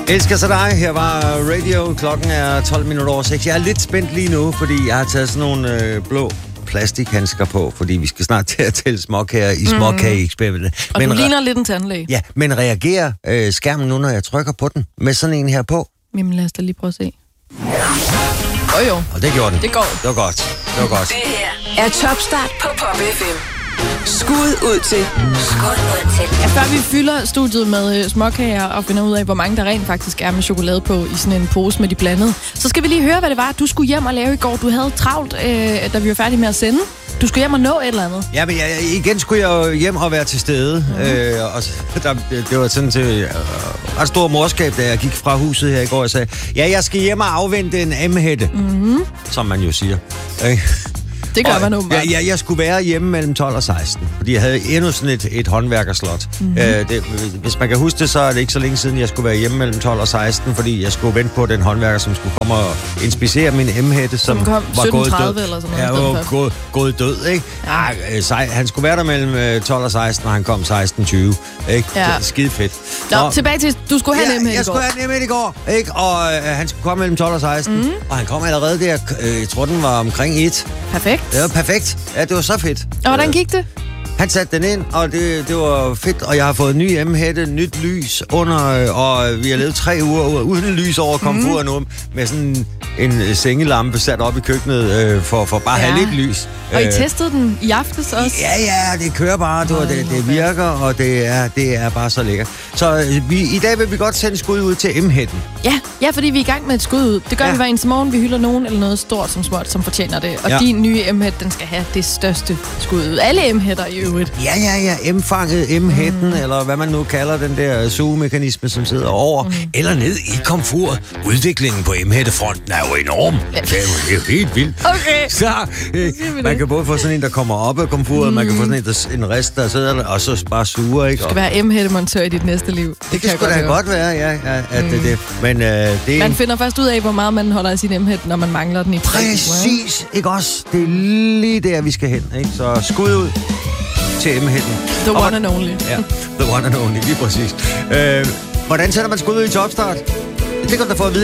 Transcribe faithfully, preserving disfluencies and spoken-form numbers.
Elsker så dig. Her var Radio. Klokken er tolv minutter over seks. Jeg er lidt spændt lige nu, fordi jeg har taget sådan nogle øh, blå plastikhandsker på, fordi vi skal snart til at tælle småkager i småkageeksperimentet. Og men du ligner lidt en tandlæge. Ja, men reagerer øh, skærmen nu, når jeg trykker på den, med sådan en her på? Jamen lad os da lige prøve at se. Åh oh, jo. Og det gjorde den. Det går. Det var godt. Det var godt. Det her er Topstart på Pop F M. Skud ud til. Skud ud til. Ja, før vi fylder studiet med øh, småkager og finder ud af, hvor mange der rent faktisk er med chokolade på i sådan en pose med de blandede, så skal vi lige høre, hvad det var, du skulle hjem og lave i går. Du havde travlt, øh, da vi var færdige med at sende. Du skulle hjem og nå et eller andet. Ja, men jeg, igen skulle jeg jo hjem og være til stede. Mm-hmm. Øh, og der, det var sådan til øh, ret stor morskab, da jeg gik fra huset her i går og sagde, ja, jeg skal hjem og afvente en M-hætte, mm-hmm. som man jo siger. Øh. Det gør man åbenbart. Ja, ja, jeg skulle være hjemme mellem tolv og seksten, fordi jeg havde endnu sådan et, et håndværkerslot. Mm-hmm. Øh, det, hvis man kan huske det, så er det ikke så længe siden, jeg skulle være hjemme mellem tolv og seksten, fordi jeg skulle vente på den håndværker, som skulle komme og inspicere min M-hætte, som, som kom var gået død. Eller sådan noget. Ja, var gået, gået død, ikke? Ja. Ah, han skulle være der mellem tolv og seksten, og han kom seksten tyve, ikke? Ja. Skide fedt. Nå, Nå, tilbage til, du skulle have ja, en M-hætte i går. Jeg skulle have en M-hætte i går, ikke? Og øh, han skulle komme mellem tolv og seksten, mm-hmm. og han kom allerede der, øh, jeg tror, den var omkring et. Perfekt. Det var perfekt. Ja, det var så fedt. Og hvordan gik det? Han satte den ind, og det, det var fedt, og jeg har fået ny M-hætte, nyt lys under, og vi har levet tre uger uden lys over komfort nu, med sådan en sengelampe sat op i køkkenet øh, for, for bare at ja. have lidt lys. Og I testede den i aftes også? Ja, ja, det kører bare, det, det, det virker, og det er, det er bare så lækkert. Så vi, i dag vil vi godt sende skud ud til M-hætten. Ja, ja, fordi vi er i gang med et skud ud. Det gør ja. vi hver eneste morgen. Vi hylder nogen eller noget stort som småt, som fortjener det. Og ja. din nye M-hætte, den skal have det største skud ud. Alle M-hætter i øvrigt. Ja, ja, ja. M-fanget, M-hætten, mm. eller hvad man nu kalder den der sugemekanisme, som sidder over, mm. eller ned i komfort. Udviklingen på M-hættefronten er jo enorm. Ja. Det er jo, det er jo helt vildt. Okay. Så øh, man kan både få sådan en, der kommer op af komfortet, mm. man kan få sådan en, der, en rest, der sidder der, og så bare suger, ikke? Du skal være M-hættemontør i dit næste liv. Det, det kan skulle da godt være, ja. ja at mm. det, det. Men, øh, det man finder først ud af, hvor meget man holder af sin M-hætte, når man mangler den i præcis, ikke også? Det er lige der, vi skal hen, ikke? Så skud ud til M-hætten. The one and only. Ja, the one and only, lige præcis. Øh, hvordan sætter man skud ud i Topstart? Det kan du da få at vide.